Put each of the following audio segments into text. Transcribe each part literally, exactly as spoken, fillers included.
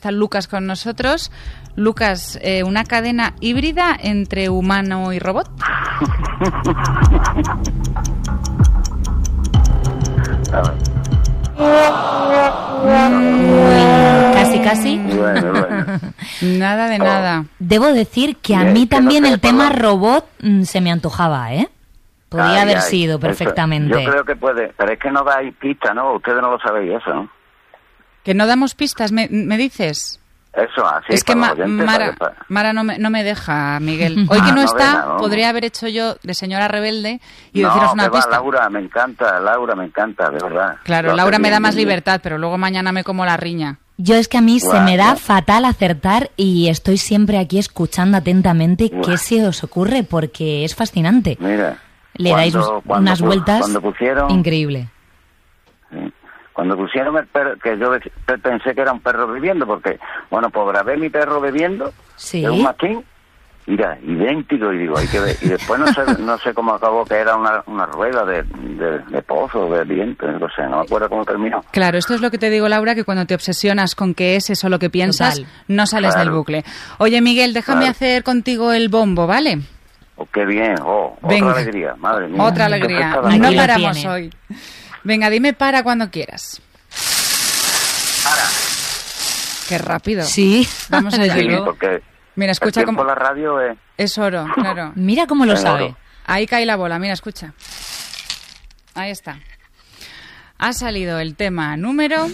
está Lucas con nosotros. Lucas, eh, ¿una cadena híbrida entre humano y robot? Casi, casi. Bueno, bueno. Nada de Oh. nada. Debo decir que a Bien, mí que también no sé el tema por- robot mm, se me antojaba, ¿eh? Podría Ay, haber ay, sido eso- perfectamente. yo creo que puede, pero es que no dais pista, ¿no? Ustedes no lo sabéis eso, ¿no? Que no damos pistas, me, me dices. Eso, así es que para Ma- los oyentes, Mara, para que- Mara no, me, no me deja, Miguel. Hoy Ah, que no, no está, deja, ¿no? podría haber hecho yo de señora rebelde y no, deciros una que va, pista. Laura, me encanta, Laura, me encanta, de verdad. Claro, Lo Laura hace me da bien, más bien, bien. libertad, pero luego mañana me como la riña. Yo es que a mí se Guau, me da guau. fatal acertar y estoy siempre aquí escuchando atentamente Guau. qué se os ocurre porque es fascinante. Mira, Le dais cuando- cuando unas pu- vueltas cuando pusieron, increíble. sí, cuando pusieron el perro, que yo pe- pensé que era un perro bebiendo, porque, bueno, pues grabé mi perro bebiendo, Sí. es un mastín, mira, idéntico, y digo, hay que ver, y después no sé, no sé cómo acabó, que era una, una rueda de, de, de pozo, de viento, no sé, no me acuerdo cómo terminó. Claro, esto es lo que te digo, Laura, que cuando te obsesionas con que es eso lo que piensas, Total. no sales Claro. del bucle. Oye, Miguel, déjame Claro. hacer contigo el bombo, ¿vale? Oh, qué bien, oh, Venga. otra alegría, madre mía. Otra Qué alegría. fresca la Aquí No lo mañana. paramos tiene. hoy. Venga, dime para cuando quieras. Para. Qué rápido. Sí, Vamos desde allá. Sí, luego. porque Mira, el escucha tiempo cómo... la radio es... Es oro, claro. Mira cómo lo Es sabe. oro. Ahí cae la bola, mira, escucha. Ahí está. Ha salido el tema número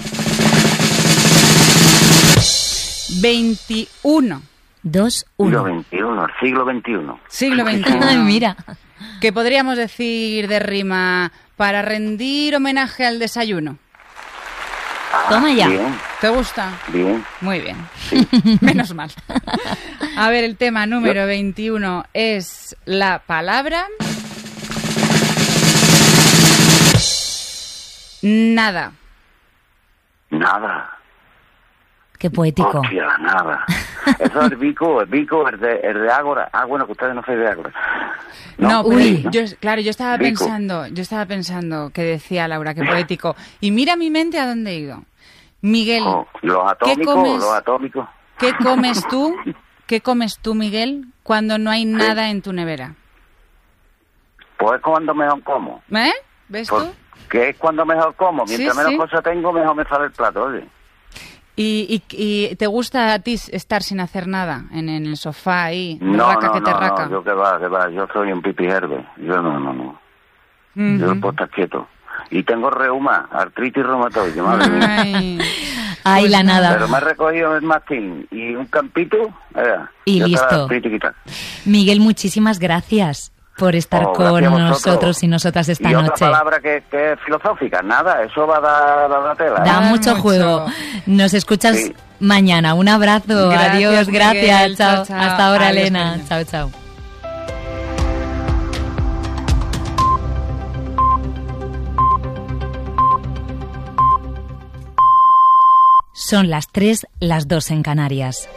veintiuno. Dos, Siglo uno. veintiuno, el siglo veintiuno. Siglo veintiuno. Ay, mira. ¿Qué podríamos decir de rima para rendir homenaje al desayuno? Ah, Toma ya. Bien, ¿Te gusta? bien. Muy bien. Menos mal. A ver, el tema número veintiuno es la palabra... Nada. Nada. Qué poético. Hostia, nada. Eso es el bico, el bico, el de, el de Ágora. Ah, bueno, que ustedes no sois de Ágora. No, pero Uy. yo, claro, yo estaba Rico. pensando, yo estaba pensando que decía Laura, que poético. Y mira mi mente a dónde he ido. Miguel, Oh, los ¿qué atómicos, comes? los atómicos. ¿qué comes tú? ¿Qué comes tú, Miguel, cuando no hay nada en tu nevera? Pues cuando mejor como. ¿Eh? ¿Ves Pues, tú? que es cuando mejor como. Mientras Sí, menos sí. cosas tengo, mejor me sale el plato, oye. ¿Y, y, y te gusta a ti estar sin hacer nada en, en el sofá ahí, No, raca no, que te no, raca? no, yo que va, que va. Yo soy un pipi herbe. Yo no, no, no. Yo Ujú. no puedo estar quieto. Y tengo reuma, artritis reumatoide, madre mía. Ay. Ay, Pues la nada. Pero nada. me he recogido el mastín y un campito. eh, Y ya está listo. la artritis quitada. Miguel, muchísimas gracias por estar Oh, con gracias a vosotros. nosotros y nosotras esta y noche. otra palabra que, que es filosófica, nada, eso va a dar, va a dar tela. Da ¿eh? Dar mucho mucho. juego. Nos escuchas Sí. mañana. Un abrazo. Gracias, Adiós, gracias. Miguel. Chao. Chao, chao. Hasta ahora, Adiós, Elena. cariño. Chao, chao. Son las tres, las dos en Canarias.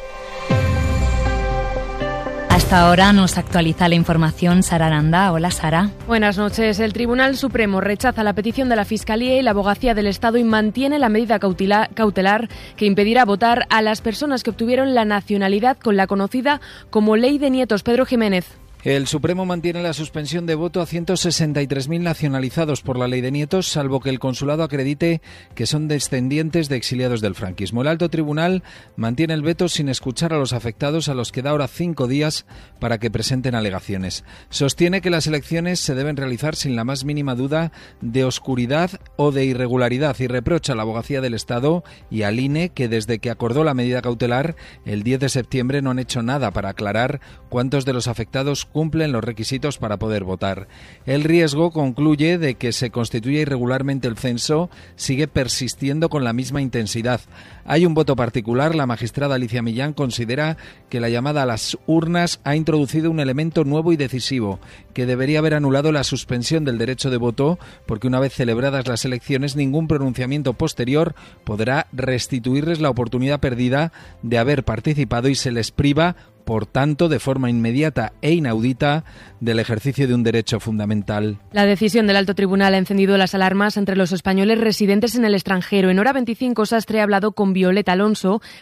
Hasta ahora nos actualiza la información Sara Aranda. Hola, Sara. Buenas noches. El Tribunal Supremo rechaza la petición de la Fiscalía y la Abogacía del Estado y mantiene la medida cautela- cautelar que impedirá votar a las personas que obtuvieron la nacionalidad con la conocida como Ley de Nietos. Pedro Jiménez. El Supremo mantiene la suspensión de voto a ciento sesenta y tres mil nacionalizados por la ley de nietos, salvo que el consulado acredite que son descendientes de exiliados del franquismo. El alto tribunal mantiene el veto sin escuchar a los afectados, a los que da ahora cinco días para que presenten alegaciones. Sostiene que las elecciones se deben realizar sin la más mínima duda de oscuridad o de irregularidad y reprocha a la Abogacía del Estado y al I N E que desde que acordó la medida cautelar el diez de septiembre no han hecho nada para aclarar cuántos de los afectados cumplen los requisitos para poder votar. El riesgo, concluye, de que se constituya irregularmente el censo sigue persistiendo con la misma intensidad. Hay un voto particular. La magistrada Alicia Millán considera que la llamada a las urnas ha introducido un elemento nuevo y decisivo, que debería haber anulado la suspensión del derecho de voto, porque una vez celebradas las elecciones, ningún pronunciamiento posterior podrá restituirles la oportunidad perdida de haber participado y se les priva, por tanto, de forma inmediata e inaudita, del ejercicio de un derecho fundamental. La decisión del alto tribunal ha encendido las alarmas entre los españoles residentes en el extranjero. En Hora veinticinco, Sastre ha hablado con Violeta Alonso,